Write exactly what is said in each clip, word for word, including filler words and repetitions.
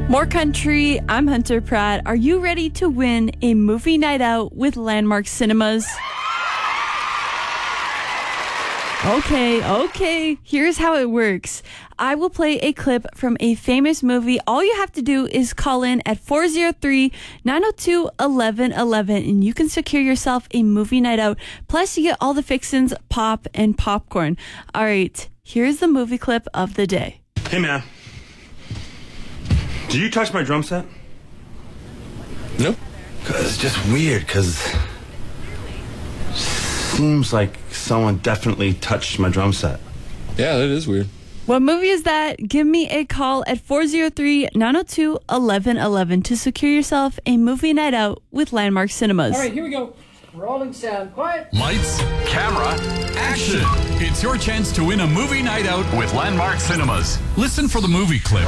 More country, I'm Hunter Pratt. Are you ready to win a movie night out with Landmark Cinemas? Okay, okay, here's how it works. I will play a clip from a famous movie. All you have to do is call in at four oh three, nine oh two, eleven eleven and you can secure yourself a movie night out. Plus, you get all the fixins, pop, and popcorn. All right, here's the movie clip of the day. Hey, man. Did you touch my drum set? No. It's just weird, because seems like someone definitely touched my drum set. Yeah, that is weird. What movie is that? Give me a call at four oh three, nine oh two, eleven eleven to secure yourself a movie night out with Landmark Cinemas. All right, here we go. Rolling sound. Quiet. Lights, camera, action. It's your chance to win a movie night out with Landmark Cinemas. Listen for the movie clip.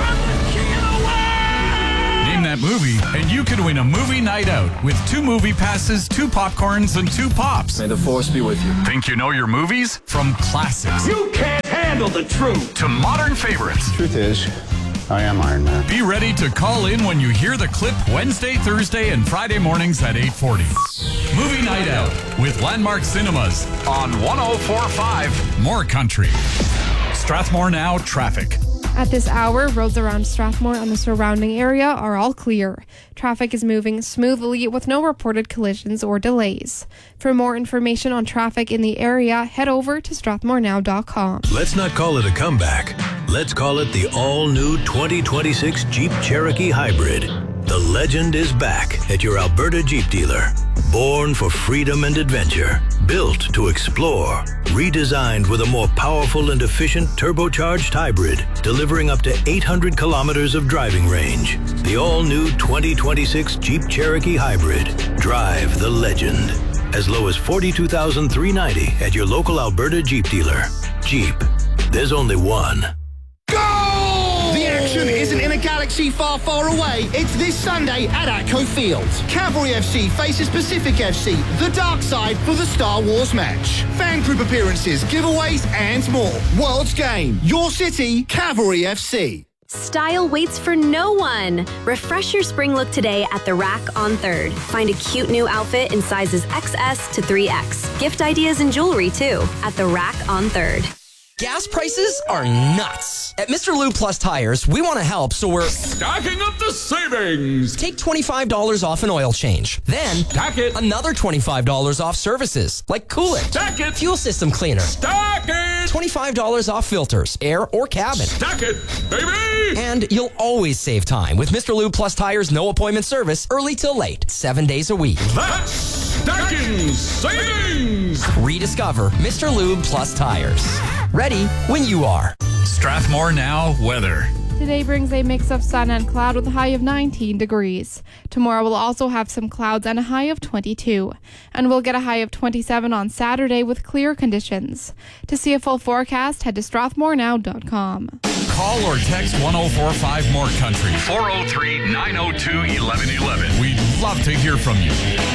Name that movie, and you could win a movie night out with two movie passes, two popcorns, and two pops. May the force be with you. Think you know your movies? From classics. You can't handle the truth. To modern favorites. Truth is, I am Iron Man. Be ready to call in when you hear the clip Wednesday, Thursday, and Friday mornings at eight forty. Movie Night Out with Landmark Cinemas on one oh four point five More Country. Strathmore Now traffic. At this hour, roads around Strathmore and the surrounding area are all clear. Traffic is moving smoothly with no reported collisions or delays. For more information on traffic in the area, head over to strathmore now dot com. Let's not call it a comeback. Let's call it the all-new twenty twenty-six Jeep Cherokee Hybrid. The legend is back at your Alberta Jeep dealer. Born for freedom and adventure, built to explore, redesigned with a more powerful and efficient turbocharged hybrid, delivering up to eight hundred kilometers of driving range. The all-new twenty twenty-six Jeep Cherokee Hybrid. Drive the legend. As low as forty-two thousand three hundred ninety dollars at your local Alberta Jeep dealer. Jeep. There's only one. The action isn't in a galaxy far, far away. It's this Sunday at Atco Field. Cavalry F C faces Pacific F C, the dark side for the Star Wars match. Fan group appearances, giveaways, and more. World's game. Your city, Cavalry F C. Style waits for no one. Refresh your spring look today at The Rack on third. Find a cute new outfit in sizes X S to three X. Gift ideas and jewelry, too, at The Rack on third. Gas prices are nuts. At Mister Lube Plus Tires, we want to help, so we're stacking up the savings. Take twenty-five dollars off an oil change. Then, stack it. Another twenty-five dollars off services, like coolant, stack it. Fuel system cleaner, stack it. twenty-five dollars off filters, air or cabin. Stack it, baby. And you'll always save time with Mister Lube Plus Tires no appointment service, early till late, seven days a week. That's stacking savings. Rediscover Mister Lube Plus Tires. Ready when you are. Strathmore Now weather. Today brings a mix of sun and cloud with a high of nineteen degrees. Tomorrow we'll also have some clouds and a high of twenty-two. And we'll get a high of twenty-seven on Saturday with clear conditions. To see a full forecast, head to strathmore now dot com. Call or text one oh four point five More Country. four oh three, nine oh two, eleven eleven. We'd love to hear from you.